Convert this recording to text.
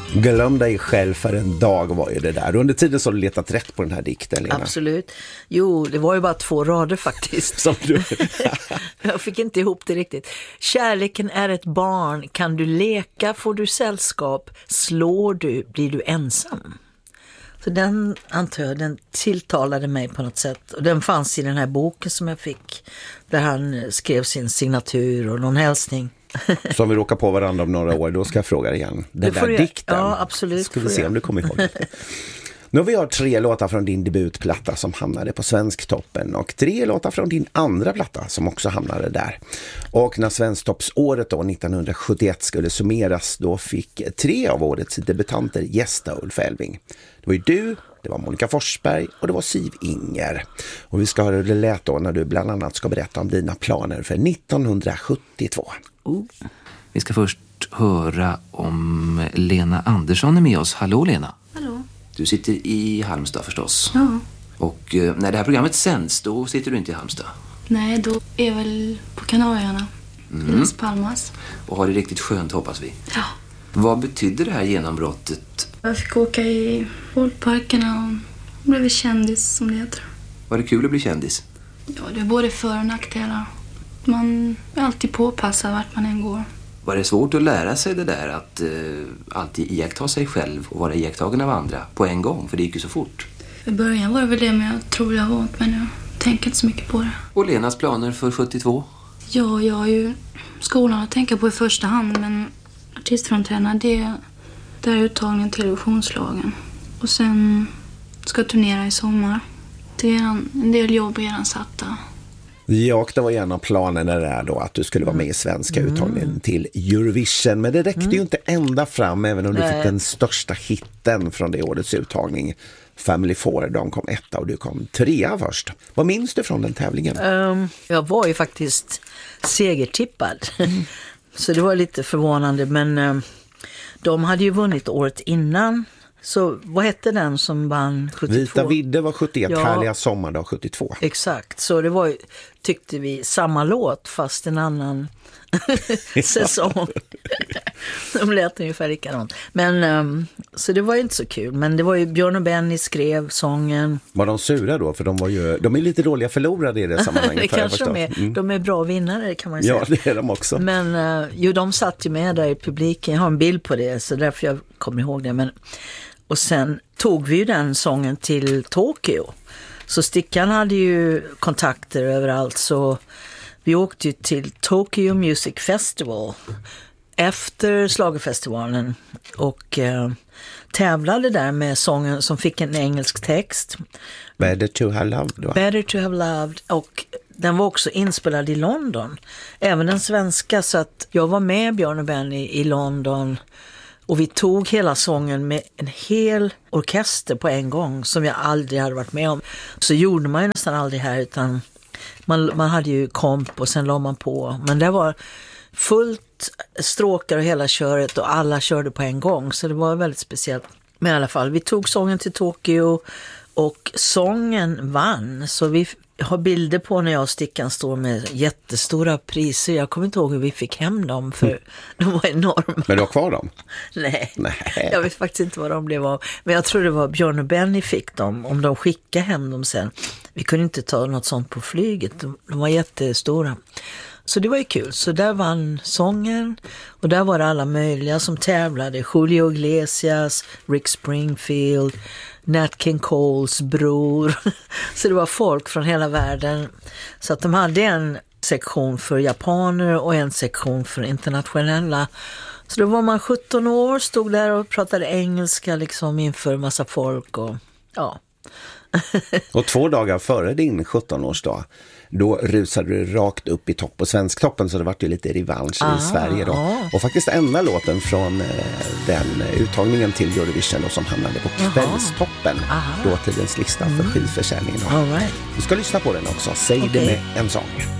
Glöm dig själv för en dag var ju det där. Under tiden så har du letat rätt på den här dikten, Lena. Absolut. Jo, det var ju bara 2 rader faktiskt. Som du... Jag fick inte ihop det riktigt. Kärleken är ett barn. Kan du leka får du sällskap. Slår du blir du ensam. Så den, antar jag, den tilltalade mig på något sätt. Och den fanns i den här boken som jag fick. Där han skrev sin signatur och någon hälsning. Så om vi råkar på varandra om några år, då ska jag fråga igen. Den där dikten. Ja, absolut. Ska vi se om du kommer ihåg det. Nu har vi 3 låtar från din debutplatta som hamnade på Svensktoppen och 3 låtar från din andra platta som också hamnade där. Och när Svensktoppsåret då 1971 skulle summeras, då fick 3 av årets debutanter gästa Ulf Elving. Det var ju du, det var Monica Forsberg och det var Siv Inger. Och vi ska höra hur det lät då när du bland annat ska berätta om dina planer för 1972. Vi ska först höra om Lena Andersson är med oss. Hallå Lena. Hallå. Du sitter i Halmstad förstås. Ja. Och när det här programmet sänds, då sitter du inte i Halmstad. Nej, då är jag väl på Kanarierna. I Las Palmas. Och har det riktigt skönt, hoppas vi. Ja. Vad betyder det här genombrottet? Jag fick åka i folkparkerna och blev kändis som det heter. Var det kul att bli kändis? Ja, det är både för- och nackdelar. Man är alltid påpassad vart man än går. Var det svårt att lära sig det där att alltid iaktta sig själv och vara iakttagen av andra på en gång? För det gick ju så fort. I början var det väl det, men jag tror jag har vant, men jag tänker inte så mycket på det. Och Lenas planer för 72? Ja, jag har ju skolan att tänka på i första hand, men artistframträdande, det är uttagningen till Eurovisionsslagen. Och sen ska jag turnera i sommar. Det är en del jobb redan satta. Ja, och det var en av planerna där då att du skulle vara med i svenska uttagningen till Eurovision. Men det räckte ju inte ända fram, även om du fick den största hitten från det årets uttagning. Family 4, de kom 1 och du kom 3 först. Vad minns du från den tävlingen? Jag var ju faktiskt segertippad. Så det var lite förvånande, men de hade ju vunnit året innan. Så vad hette den som vann 72? Vita Vidde var 71, ja. Härliga sommardag 72. Exakt, så det var ju, tyckte vi, samma låt fast en annan säsong. De lät ungefär likadant. Men så det var ju inte så kul. Men det var ju Björn och Benny skrev sången. Var de sura då? För de är lite dåliga förlorade i det sammanhanget. Det kanske de är. De är bra vinnare, kan man säga. Ja, det är de också. Men de satt ju med där i publiken. Jag har en bild på det, så därför jag kommer ihåg det. Och sen tog vi ju den sången till Tokyo. Så Stickan hade ju kontakter överallt, så vi åkte ju till Tokyo Music Festival efter Schlagerfestivalen och tävlade där med sången som fick en engelsk text. Better to have loved. Va? Better to have loved, och den var också inspelad i London. Även den svenska, så att jag var med Björn och Benny i London. Och vi tog hela sången med en hel orkester på en gång som jag aldrig hade varit med om. Så gjorde man ju nästan aldrig här, utan man hade ju komp och sen la man på. Men det var fullt stråkar och hela köret och alla körde på en gång. Så det var väldigt speciellt. Men i alla fall, vi tog sången till Tokyo och sången vann. Så vi har bilder på när jag och Stickan står med jättestora priser. Jag kommer inte ihåg hur vi fick hem dem, för de var enorma. Men du har kvar dem? Nej, jag vet faktiskt inte vad de blev av. Men jag tror det var Björn och Benny fick dem, om de skickade hem dem sen. Vi kunde inte ta något sånt på flyget. De var jättestora. Så det var ju kul. Så där vann sången. Och där var det alla möjliga som tävlade. Julio Iglesias, Rick Springfield, Nat King Coles bror. Så det var folk från hela världen. Så att de hade en sektion för japaner och en sektion för internationella. Så då var man 17 år, stod där och pratade engelska liksom inför massa folk. Och ja. Och 2 dagar före din 17-årsdag, då rusade du rakt upp i topp på Svensktoppen, så det var ju lite revansch i Sverige då. Och faktiskt enda låten från den uttagningen till Eurovision då, som hamnade på kvällstoppen, då till dens lista för skivförsäljningen. All right. Du ska lyssna på den också, säg det med en sång.